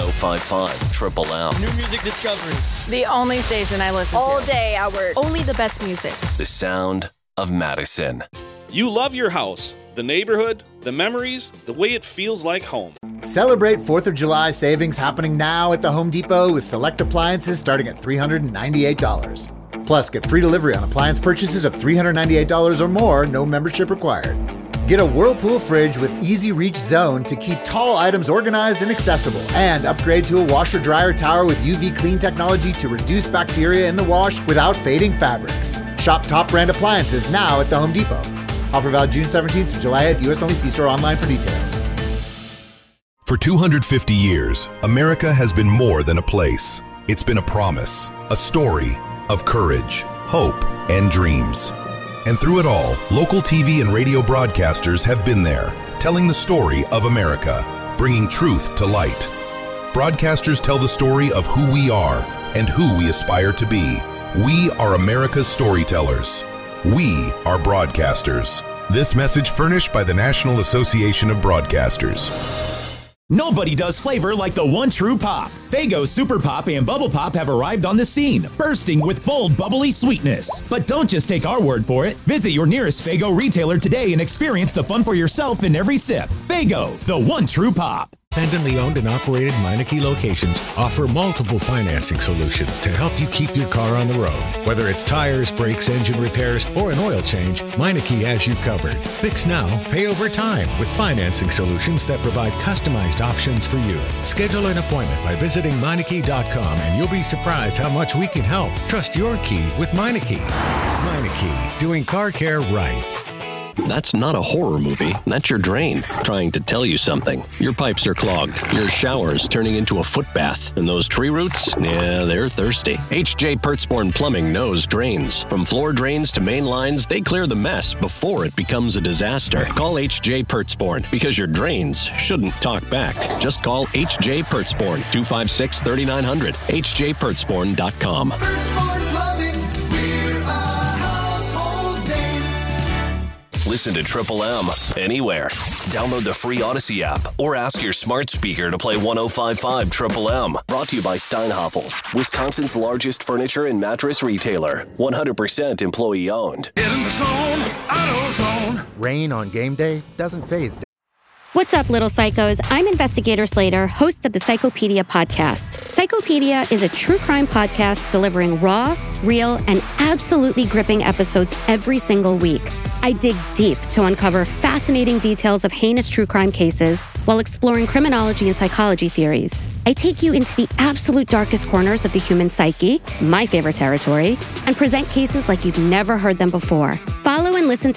105.5 Triple M. New music discovery. The only station I listen to. All day I work. Only the best music. The sound of Madison. You love your house, the neighborhood, the memories, the way it feels like home. Celebrate 4th of July savings happening now at the Home Depot with select appliances starting at $398. Plus, get free delivery on appliance purchases of $398 or more, no membership required. Get a Whirlpool fridge with Easy Reach Zone to keep tall items organized and accessible. And upgrade to a washer-dryer tower with UV clean technology to reduce bacteria in the wash without fading fabrics. Shop top brand appliances now at the Home Depot. Offer valid June 17th through July 8th. U.S. only. See store online for details. For 250 years, America has been more than a place. It's been a promise, a story of courage, hope, and dreams. And through it all, local TV and radio broadcasters have been there, telling the story of America, bringing truth to light. Broadcasters tell the story of who we are and who we aspire to be. We are America's storytellers. We are broadcasters. This message furnished by the National Association of Broadcasters. Nobody does flavor like the one true pop. Faygo Super Pop and Bubble Pop have arrived on the scene, bursting with bold, bubbly sweetness. But don't just take our word for it. Visit your nearest Faygo retailer today and experience the fun for yourself in every sip. Faygo, the one true pop. Independently owned and operated Meineke locations offer multiple financing solutions to help you keep your car on the road. Whether it's tires, brakes, engine repairs, or an oil change, Meineke has you covered. Fix now, pay over time with financing solutions that provide customized options for you. Schedule an appointment by visiting Meineke.com and you'll be surprised how much we can help. Trust your key with Meineke. Meineke, doing car care right. That's not a horror movie. That's your drain trying to tell you something. Your pipes are clogged. Your shower's turning into a foot bath. And those tree roots? Yeah, they're thirsty. H.J. Pertzborn Plumbing knows drains. From floor drains to main lines, they clear the mess before it becomes a disaster. Call H.J. Pertzborn because your drains shouldn't talk back. Just call H.J. Pertzborn, 256-3900, hjpertzborn.com. Pertzborn Plumbing, we're a household name. Listen to Triple M anywhere. Download the free Odyssey app or ask your smart speaker to play 105.5 Triple M. Brought to you by Steinhoffels, Wisconsin's largest furniture and mattress retailer. 100% employee owned. Get in the zone, AutoZone. Rain on game day doesn't faze. What's up, little psychos? I'm Investigator Slater, host of the Psychopedia podcast. Psychopedia is a true crime podcast delivering raw, real, and absolutely gripping episodes every single week. I dig deep to uncover fascinating details of heinous true crime cases while exploring criminology and psychology theories. I take you into the absolute darkest corners of the human psyche, my favorite territory, and present cases like you've never heard them before. Follow and listen to